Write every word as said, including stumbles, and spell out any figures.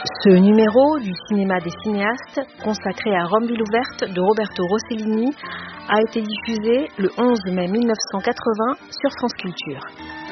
Ce numéro du cinéma des cinéastes, consacré à Rome ville ouverte de Roberto Rossellini, a été diffusé le onze mai mille neuf cent quatre-vingts sur France Culture.